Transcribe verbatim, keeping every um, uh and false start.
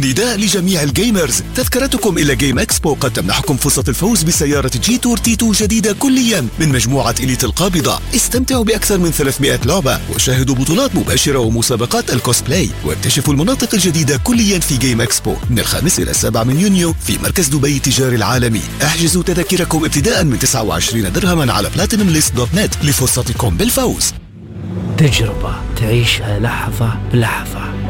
نداء لجميع الجيمرز، تذكرتكم إلى جيم إكسبو قد تمنحكم فرصة الفوز بسيارة جي تور تي تو جديدة كليا من مجموعة إليت القابضة. استمتعوا بأكثر من ثلاثمائة لعبة وشاهدوا بطولات مباشرة ومسابقات الكوسبلاي، واكتشفوا المناطق الجديدة كليا في جيم إكسبو من الخامس إلى السابع من يونيو في مركز دبي التجاري العالمي. احجزوا تذاكركم ابتداء من تسعة وعشرين درهما على بلاتينوم ليست دوت نت لفرصتكم بالفوز. تجربة تعيشها لحظة بلحظة.